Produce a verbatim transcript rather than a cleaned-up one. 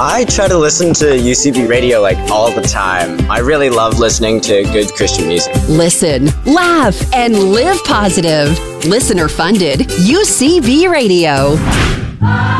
I try to listen to U C B radio like all the time. I really love listening to good Christian music. Listen, laugh, and live positive. Listener funded U C B Radio.